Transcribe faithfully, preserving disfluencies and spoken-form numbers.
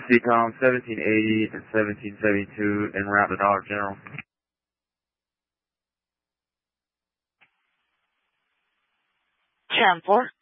Decom seventeen eighty and seventeen seventy-two en route to Dollar General. ten four.